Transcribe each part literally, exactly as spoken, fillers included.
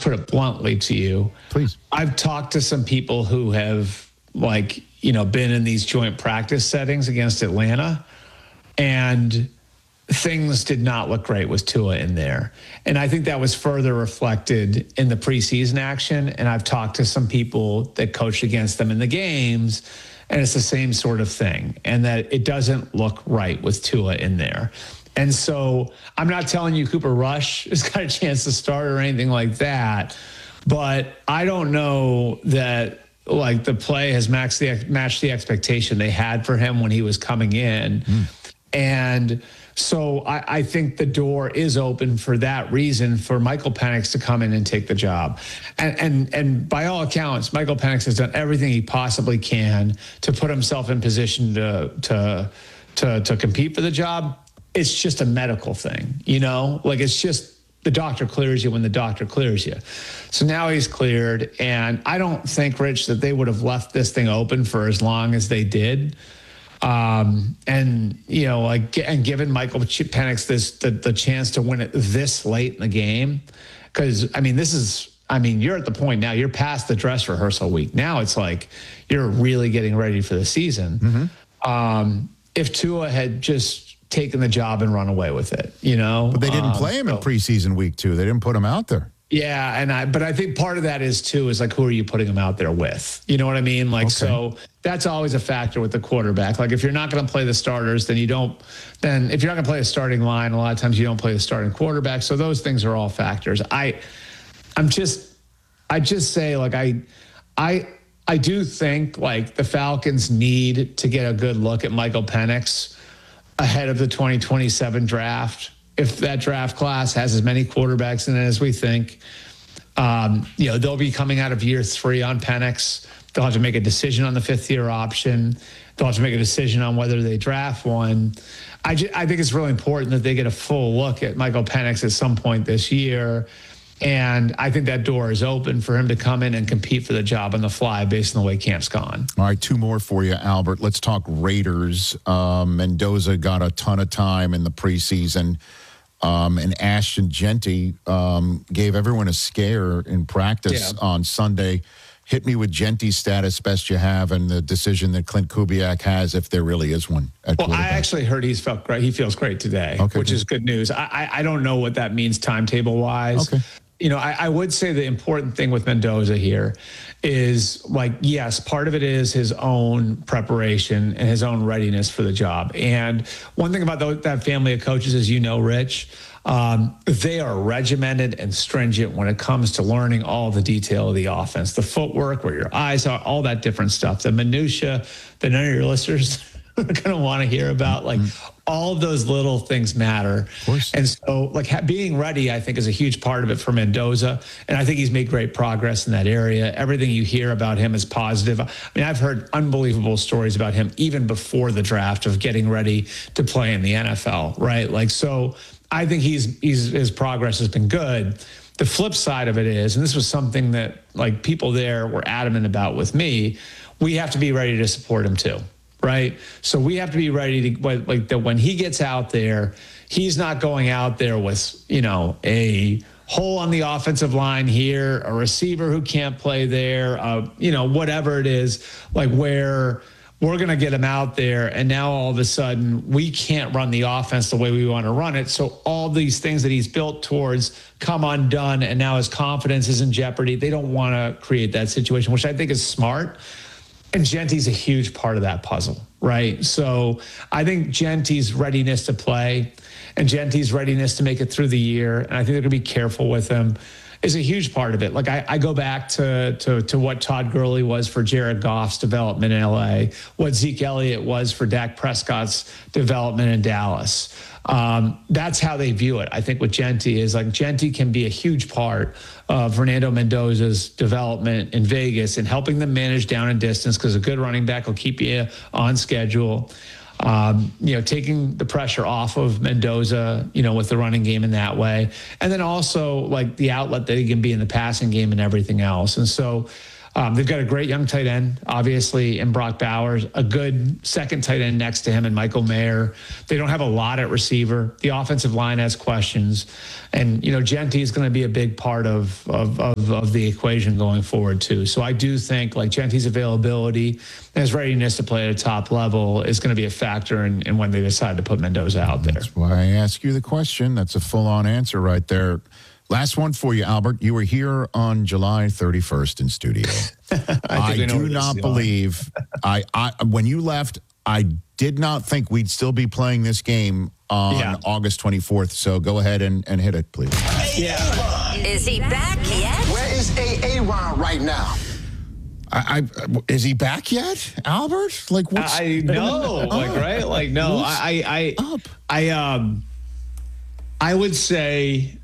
put it bluntly to you. Please. I've talked to some people who have, like, you know, been in these joint practice settings against Atlanta, and things did not look great with Tua in there. And I think that was further reflected in the preseason action. And I've talked to some people that coached against them in the games, and it's the same sort of thing. And that it doesn't look right with Tua in there. And so I'm not telling you Cooper Rush has got a chance to start or anything like that, but I don't know that like the play has matched the, matched the expectation they had for him when he was coming in. Mm. And so I, I think the door is open for that reason for Michael Penix to come in and take the job. And, and, and by all accounts, Michael Penix has done everything he possibly can to put himself in position to, to, to, to compete for the job. It's just a medical thing, you know, like it's just the doctor clears you when the doctor clears you. So now he's cleared. And I don't think, Rich, that they would have left this thing open for as long as they did. Um, and, you know, like, and given Michael Penix this, the, the chance to win it this late in the game. Cause I mean, this is, I mean, you're at the point now, you're past the dress rehearsal week. Now it's like, you're really getting ready for the season. Mm-hmm. Um, if Tua had just taken the job and run away with it, you know, but they didn't um, play him so, in preseason week two. They didn't put him out there. Yeah. And I, but I think part of that is too, is like, who are you putting him out there with? You know what I mean? Like, okay. So that's always a factor with the quarterback. Like if you're not going to play the starters, then you don't, then if you're not going to play a starting line, a lot of times you don't play the starting quarterback. So those things are all factors. I, I'm just, I just say like, I, I, I do think like the Falcons need to get a good look at Michael Penix ahead of the twenty twenty-seven draft. If that draft class has as many quarterbacks in it as we think, um, you know, they'll be coming out of year three on Penix. They'll have to make a decision on the fifth year option. They'll have to make a decision on whether they draft one. I, just, I think it's really important that they get a full look at Michael Penix at some point this year. And I think that door is open for him to come in and compete for the job on the fly based on the way camp's gone. All right, two more for you, Albert. Let's talk Raiders. Um, Mendoza got a ton of time in the preseason. Um, and Ashton Jeanty um, gave everyone a scare in practice yeah. on Sunday. Hit me with Genty's status best you have and the decision that Clint Kubiak has, if there really is one. Well, I actually heard he's felt great. He feels great today, okay, which good. is good news. I, I, I don't know what that means timetable wise. Okay. You know, I, I would say the important thing with Mendoza here is like, yes, part of it is his own preparation and his own readiness for the job. And one thing about the, that family of coaches, as you know, Rich, um, they are regimented and stringent when it comes to learning all the detail of the offense, the footwork, where your eyes are, all that different stuff, the minutia that none of your listeners are going to want to hear about. Like, mm-hmm. all of those little things matter. Of course. And so like ha- being ready, I think, is a huge part of it for Mendoza. And I think he's made great progress in that area. Everything you hear about him is positive. I mean, I've heard unbelievable stories about him even before the draft of getting ready to play in the N F L, right? Like, so I think he's, he's his progress has been good. The flip side of it is, and this was something that like people there were adamant about with me, we have to be ready to support him too. Right. So we have to be ready to, like, that when he gets out there, he's not going out there with, you know, a hole on the offensive line here, a receiver who can't play there, uh, you know, whatever it is, like where we're going to get him out there. And now all of a sudden we can't run the offense the way we want to run it. So all these things that he's built towards come undone. And now his confidence is in jeopardy. They don't want to create that situation, which I think is smart. And Genty's a huge part of that puzzle, right? So I think Genty's readiness to play and Genty's readiness to make it through the year, and I think they're going to be careful with him, is a huge part of it. Like I, I go back to, to to what Todd Gurley was for Jared Goff's development in L A, what Zeke Elliott was for Dak Prescott's development in Dallas. Um, that's how they view it. I think with Genty is like Genty can be a huge part of Fernando Mendoza's development in Vegas and helping them manage down and distance, because a good running back will keep you on schedule. Um, you know, taking the pressure off of Mendoza, you know, with the running game in that way. And then also like the outlet that he can be in the passing game and everything else. And so Um, they've got a great young tight end, obviously, in Brock Bowers, a good second tight end next to him in Michael Mayer. They don't have a lot at receiver. The offensive line has questions. And, you know, Genty is going to be a big part of, of, of, of the equation going forward, too. So I do think, like, Genty's availability and his readiness to play at a top level is going to be a factor in, in when they decide to put Mendoza out there. That's why I ask you the question. That's a full-on answer right there. Last one for you, Albert. You were here on July thirty-first in studio. I, I do not believe, I, I when you left, I did not think we'd still be playing this game on yeah. August twenty-fourth. So go ahead and, and hit it, please. Yeah. Is he back yet? Where is A A Ron right now? I, I is he back yet, Albert? Like what's I know, like right, like no, I, I, I, I, um, I would say.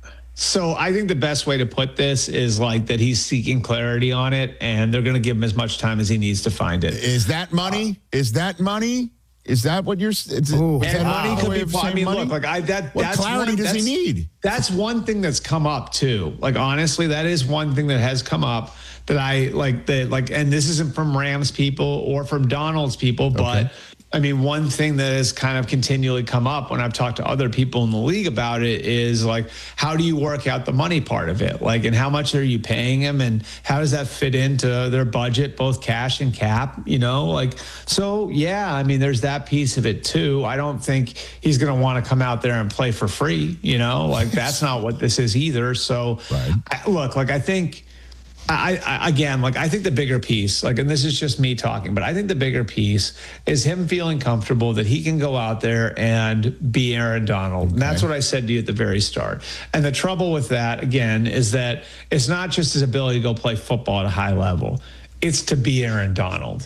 So I think the best way to put this is like that he's seeking clarity on it, and they're going to give him as much time as he needs to find it. Is that money? Uh, is that money? Is that what you're? Is, ooh, is that money could be. I mean, money? look, like I that. What that's clarity one, does that's, he need? That's one thing that's come up too. Like honestly, that is one thing that has come up that I like. That like, and this isn't from Rams people or from Donald's people, but. Okay. I mean, one thing that has kind of continually come up when I've talked to other people in the league about it is like, how do you work out the money part of it? Like, and how much are you paying him? And how does that fit into their budget, both cash and cap, you know? Like, so yeah, I mean, there's that piece of it too. I don't think he's going to want to come out there and play for free, you know? Like, that's not what this is either. So right. I, look, like, I think, I, I, again, like I think the bigger piece, like, and this is just me talking, but I think the bigger piece is him feeling comfortable that he can go out there and be Aaron Donald. Okay. And that's what I said to you at the very start. And the trouble with that, again, is that it's not just his ability to go play football at a high level. It's to be Aaron Donald.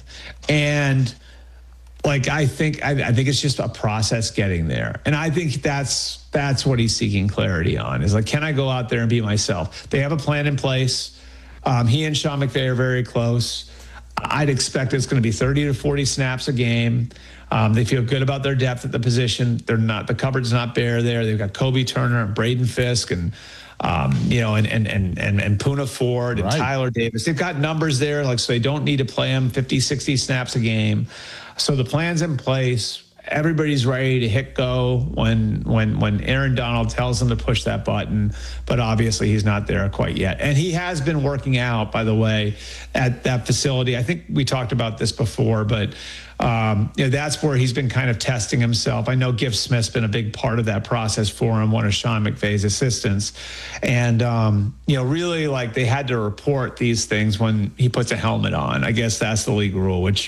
And like, I think, I, I think it's just a process getting there. And I think that's, that's what he's seeking clarity on is like, can I go out there and be myself? They have a plan in place. Um, he and Sean McVay are very close. I'd expect it's going to be thirty to forty snaps a game. Um, they feel good about their depth at the position. They're not, the cupboard's not bare there. They've got Kobe Turner and Braden Fisk and, um, you know, and, and, and, and, and Poona Ford and right. Tyler Davis. They've got numbers there, like, so they don't need to play them fifty, sixty snaps a game. So the plan's in place. Everybody's ready to hit go when when when Aaron Donald tells them to push that button, but obviously he's not there quite yet. And he has been working out, by the way, at that facility. I think we talked about this before, but um, you know, that's where he's been kind of testing himself. I know Giff Smith's been a big part of that process for him, one of Sean McVay's assistants. And, um, you know, really like they had to report these things when he puts a helmet on. I guess that's the league rule, which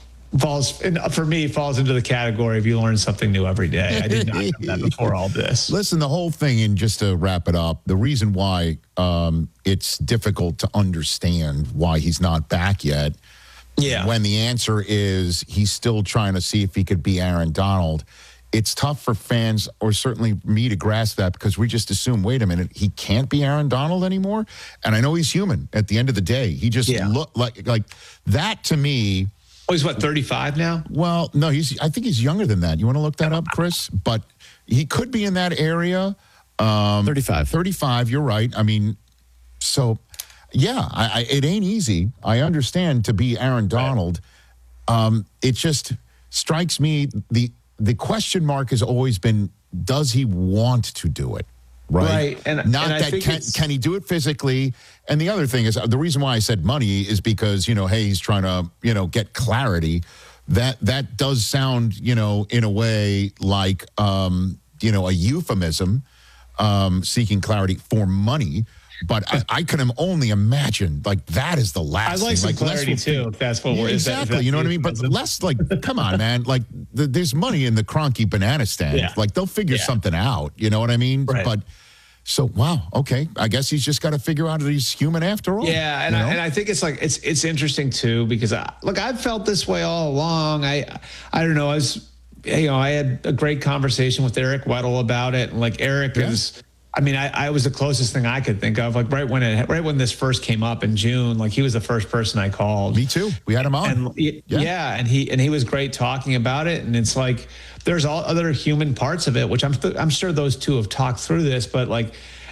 falls in, for me falls into the category of you learn something new every day. I did not know that before all this. Listen, the whole thing, and just to wrap it up, the reason why um, it's difficult to understand why he's not back yet, yeah, when the answer is he's still trying to see if he could be Aaron Donald, it's tough for fans, or certainly me, to grasp that, because we just assume, wait a minute, he can't be Aaron Donald anymore. And I know he's human at the end of the day. He just yeah. look like like that to me. Oh, he's what, thirty-five now? Well, no, he's. I think he's younger than that. You want to look that up, Chris? But he could be in that area. Um, thirty-five. thirty-five, you're right. I mean, so, yeah, I, I, it ain't easy. I understand to be Aaron Donald. Right. Um, it just strikes me, the the question mark has always been, does he want to do it? Right. right. And, Not and that can, can he do it physically? And the other thing is, the reason why I said money is because, you know, hey, he's trying to, you know, get clarity. That that does sound, you know, in a way like, um, you know, a euphemism, um, seeking clarity for money. But I, I can only imagine, like, that is the last I like thing. some like, clarity, too, if that's what yeah, we're... Exactly, that, you know what I mean? But less, like, come on, man. Like, the, there's money in the Kroenke banana stand. Yeah. Like, they'll figure yeah. something out, you know what I mean? Right. But, so, wow, okay. I guess he's just got to figure out that he's human after all. Yeah, and, I, and I think it's, like, it's it's interesting, too, because, I, look, I've felt this way all along. I, I don't know, I was... You know, I had a great conversation with Eric Weddle about it. And, like, Eric yeah. is... I mean, I, I was the closest thing I could think of. Like right when it, right when this first came up in June, like he was the first person I called. Me too. We had him on. And, yeah. yeah, and he and he was great talking about it. And it's like there's all other human parts of it, which I'm I'm sure those two have talked through this. But like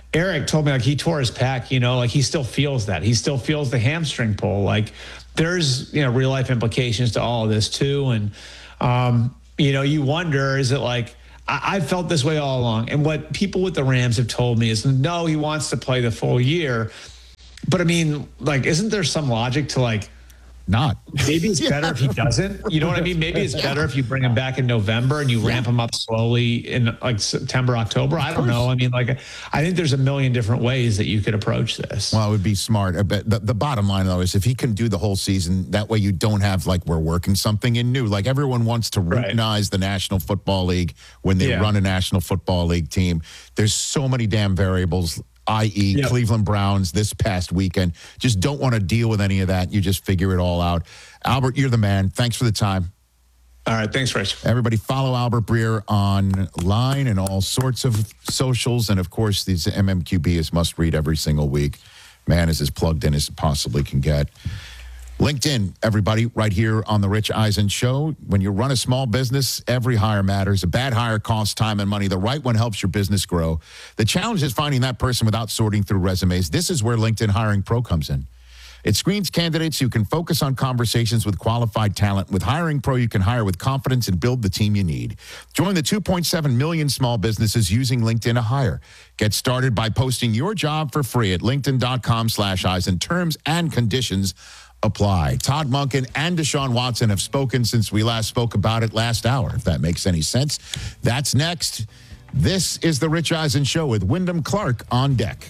Eric told me like he tore his pec, you know, like he still feels that. He still feels the hamstring pull. Like there's, you know, real life implications to all of this too. And, um, you know, you wonder, is it like, I, I've felt this way all along. And what people with the Rams have told me is, no, he wants to play the full year. But I mean, like, isn't there some logic to like, not. Maybe it's better if he doesn't. You know what I mean? Maybe it's better if you bring him back in November and you ramp him up slowly in like September, October. I don't know. I mean, like, I think there's a million different ways that you could approach this. Well, it would be smart. But the, the bottom line, though, is if he can do the whole season, that way you don't have like we're working something in new. Like everyone wants to routinize right. the National Football League when they yeah. run a National Football League team. There's so many damn variables. that is. Yep. Cleveland Browns this past weekend. Just don't want to deal with any of that. You just figure it all out. Albert, you're the man. Thanks for the time. All right. Thanks, Rich. Everybody follow Albert Breer online and all sorts of socials. And, of course, these M M Q B is must-read every single week. Man is as plugged in as it possibly can get. LinkedIn, everybody, right here on the Rich Eisen Show. When you run a small business, every hire matters. A bad hire costs time and money. The right one helps your business grow. The challenge is finding that person without sorting through resumes. This is where LinkedIn Hiring Pro comes in. It screens candidates so you can focus on conversations with qualified talent. With Hiring Pro, you can hire with confidence and build the team you need. Join the two point seven million small businesses using LinkedIn to hire. Get started by posting your job for free at linkedin.com slash Eisen. Terms and conditions apply. Todd Monken and Deshaun Watson have spoken since we last spoke about it last hour, if that makes any sense. That's next. This is the Rich Eisen Show with Wyndham Clark on deck.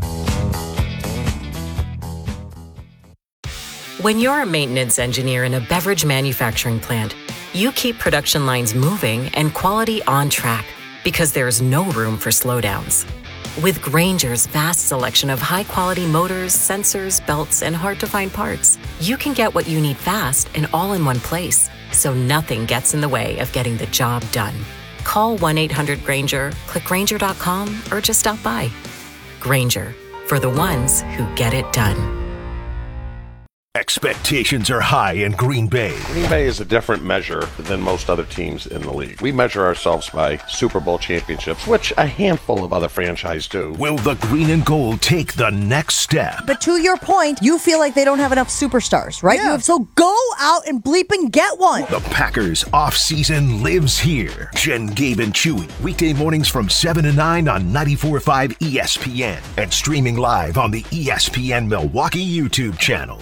When you're a maintenance engineer in a beverage manufacturing plant, you keep production lines moving and quality on track because there's no room for slowdowns. With Grainger's vast selection of high-quality motors, sensors, belts, and hard-to-find parts, you can get what you need fast and all in one place, so nothing gets in the way of getting the job done. Call one eight hundred Grainger, click Grainger dot com, or just stop by. Grainger, for the ones who get it done. Expectations are high in Green Bay. Green Bay is a different measure than most other teams in the league. We measure ourselves by Super Bowl championships, which a handful of other franchises do. Will the green and gold take the next step? But to your point, you feel like they don't have enough superstars, right? Yeah. So go out and bleep and get one. The Packers offseason lives here. Jen, Gabe, and Chewy. Weekday mornings from seven to nine on ninety-four point five E S P N and streaming live on the E S P N Milwaukee YouTube channel.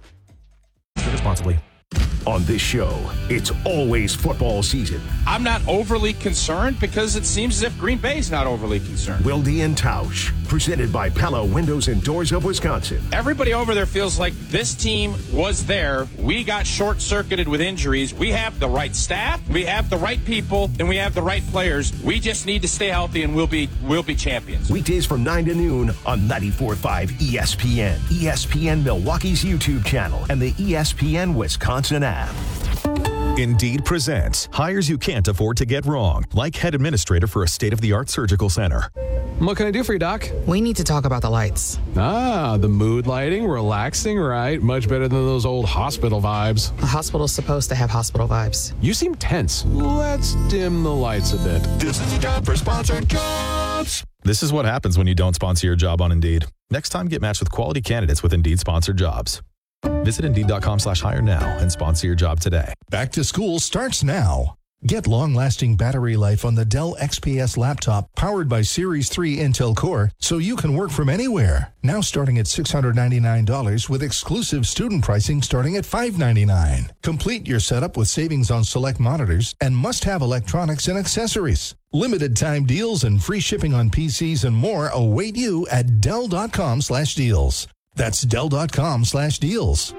Responsibly. On this show, it's always football season. I'm not overly concerned because it seems as if Green Bay's not overly concerned. Wilde and Tausch, presented by Pella Windows and Doors of Wisconsin. Everybody over there feels like this team was there. We got short-circuited with injuries. We have the right staff, we have the right people, and we have the right players. We just need to stay healthy, and we'll be we'll be champions. Weekdays from nine to noon on ninety-four point five E S P N, E S P N Milwaukee's YouTube channel, and the E S P N Wisconsin app. Indeed presents hires you can't afford to get wrong, like head administrator for a state-of-the-art surgical center. What can I do for you, Doc? We need to talk about the lights. Ah, the mood lighting, relaxing, right? Much better than those old hospital vibes. A hospital's supposed to have hospital vibes. You seem tense. Let's dim the lights a bit. This is a job for sponsored jobs. This is what happens when you don't sponsor your job on Indeed. Next time, get matched with quality candidates with Indeed sponsored jobs. Visit Indeed.com slash hire now and sponsor your job today. Back to school starts now. Get long-lasting battery life on the Dell X P S laptop powered by Series three Intel Core so you can work from anywhere. Now starting at six hundred ninety-nine dollars with exclusive student pricing starting at five hundred ninety-nine dollars. Complete your setup with savings on select monitors and must-have electronics and accessories. Limited time deals and free shipping on P Cs and more await you at Dell.com slash deals. That's Dell.com slash deals.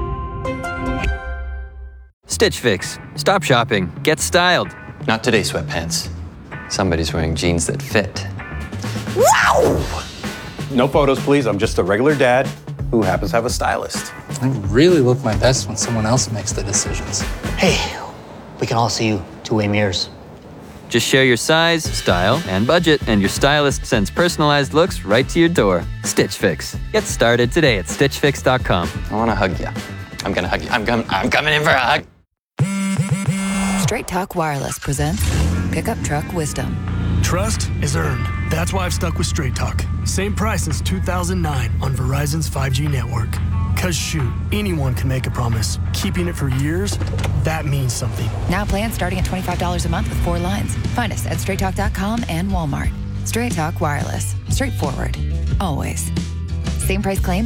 Stitch Fix. Stop shopping. Get styled. Not today, sweatpants. Somebody's wearing jeans that fit. Wow! No photos, please. I'm just a regular dad who happens to have a stylist. I really look my best when someone else makes the decisions. Hey, we can all see you two-way mirrors. Just share your size, style, and budget, and your stylist sends personalized looks right to your door. Stitch Fix. Get started today at stitch fix dot com. I want to hug you. I'm going to hug you. I'm, com- I'm coming in for a hug. Straight Talk Wireless presents Pickup Truck Wisdom. Trust is earned, That's why I've stuck with Straight Talk. Same price since two thousand nine on Verizon's five G network. Cause shoot, anyone can make a promise. Keeping it for years, that means something. Now plans starting at twenty-five dollars a month with four lines. Find us at straight talk dot com and Walmart. Straight Talk Wireless. Straightforward. Always. Same price claim